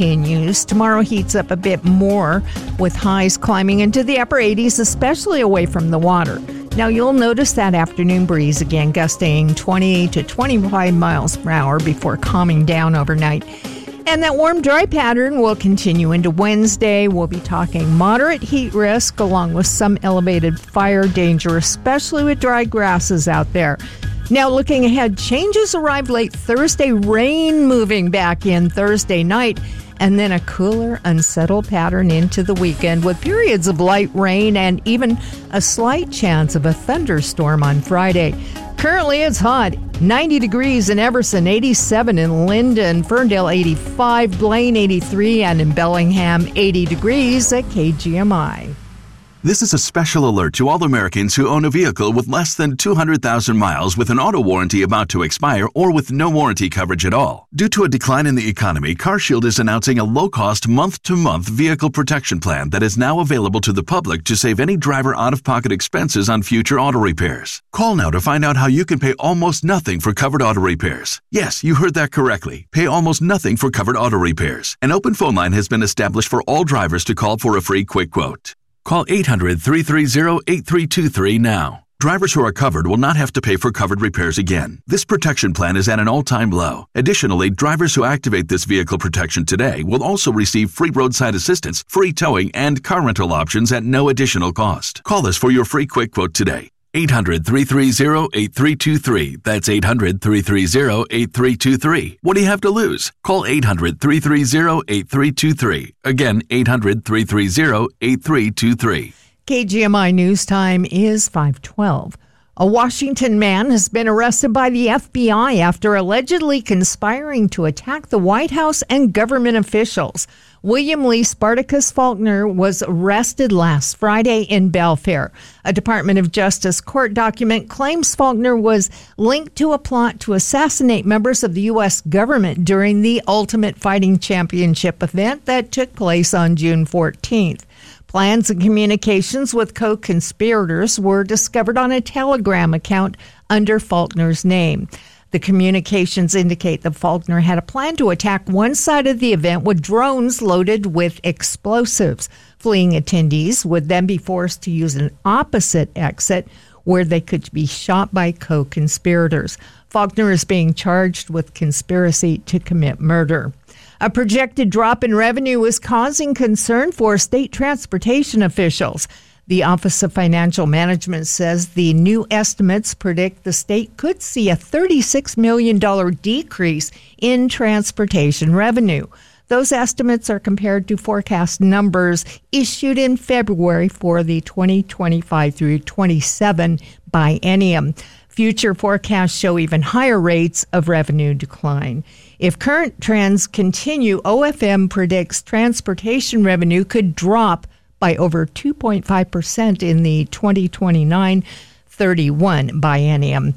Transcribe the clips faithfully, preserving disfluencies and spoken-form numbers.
continues. Tomorrow heats up a bit more with highs climbing into the upper eighties, especially away from the water. Now you'll notice that afternoon breeze again gusting twenty to twenty-five miles per hour before calming down overnight. And that warm, dry pattern will continue into Wednesday. We'll be talking moderate heat risk along with some elevated fire danger, especially with dry grasses out there. Now looking ahead, changes arrived late Thursday, rain moving back in Thursday night, and then a cooler, unsettled pattern into the weekend with periods of light rain and even a slight chance of a thunderstorm on Friday. Currently, it's hot. ninety degrees in Everson, eighty-seven in Linden, Ferndale eighty-five, Blaine eighty-three, and in Bellingham eighty degrees at K G M I. This is a special alert to all Americans who own a vehicle with less than two hundred thousand miles with an auto warranty about to expire or with no warranty coverage at all. Due to a decline in the economy, CarShield is announcing a low-cost month-to-month vehicle protection plan that is now available to the public to save any driver out-of-pocket expenses on future auto repairs. Call now to find out how you can pay almost nothing for covered auto repairs. Yes, you heard that correctly. Pay almost nothing for covered auto repairs. An open phone line has been established for all drivers to call for a free quick quote. Call eight hundred, three three zero, eight three two three now. Drivers who are covered will not have to pay for covered repairs again. This protection plan is at an all-time low. Additionally, drivers who activate this vehicle protection today will also receive free roadside assistance, free towing, and car rental options at no additional cost. Call us for your free quick quote today. eight hundred, three three zero, eight three two three. That's eight hundred, three three zero, eight three two three. What do you have to lose? Call eight hundred, three three zero, eight three two three. Again, eight hundred, three three zero, eight three two three. K G M I News Time is five twelve. A Washington man has been arrested by the F B I after allegedly conspiring to attack the White House and government officials. William Lee Spartacus Faulkner was arrested last Friday in Belfair. A Department of Justice court document claims Faulkner was linked to a plot to assassinate members of the U S government during the Ultimate Fighting Championship event that took place on June fourteenth. Plans and communications with co-conspirators were discovered on a Telegram account under Faulkner's name. The communications indicate that Faulkner had a plan to attack one side of the event with drones loaded with explosives. Fleeing attendees would then be forced to use an opposite exit where they could be shot by co-conspirators. Faulkner is being charged with conspiracy to commit murder. A projected drop in revenue is causing concern for state transportation officials. The Office of Financial Management says the new estimates predict the state could see a thirty-six million dollars decrease in transportation revenue. Those estimates are compared to forecast numbers issued in February for the twenty twenty-five through twenty-seven biennium. Future forecasts show even higher rates of revenue decline. If current trends continue, O F M predicts transportation revenue could drop by over two point five percent in the twenty twenty-nine thirty-one biennium.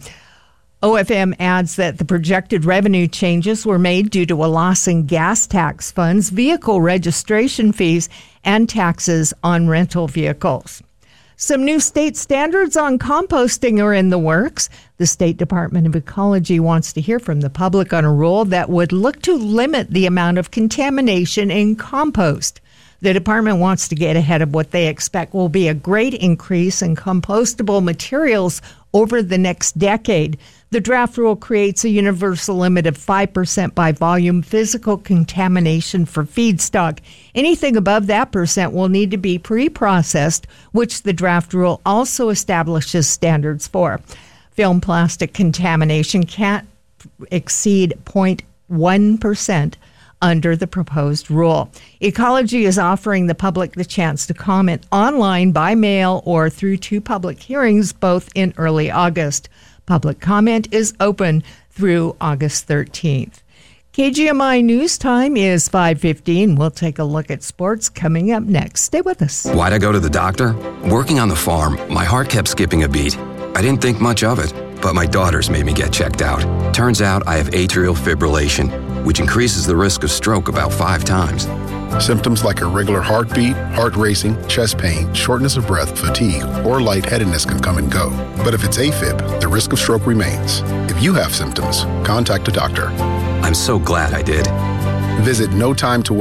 O F M adds that the projected revenue changes were made due to a loss in gas tax funds, vehicle registration fees, and taxes on rental vehicles. Some new state standards on composting are in the works. The State Department of Ecology wants to hear from the public on a rule that would look to limit the amount of contamination in compost. The department wants to get ahead of what they expect will be a great increase in compostable materials over the next decade. The draft rule creates a universal limit of five percent by volume physical contamination for feedstock. Anything above that percent will need to be pre-processed, which the draft rule also establishes standards for. Film plastic contamination can't exceed zero point one percent under the proposed rule. Ecology is offering the public the chance to comment online, by mail, or through two public hearings, both in early August. Public comment is open through August thirteenth. K G M I News Time is five fifteen. We'll take a look at sports coming up next. Stay with us. Why'd I go to the doctor? Working on the farm, my heart kept skipping a beat. I didn't think much of it, but my daughters made me get checked out. Turns out I have atrial fibrillation, which increases the risk of stroke about five times. Symptoms like irregular heartbeat, heart racing, chest pain, shortness of breath, fatigue, or lightheadedness can come and go. But if it's AFib, the risk of stroke remains. If you have symptoms, contact a doctor. I'm so glad I did. Visit no time to wait.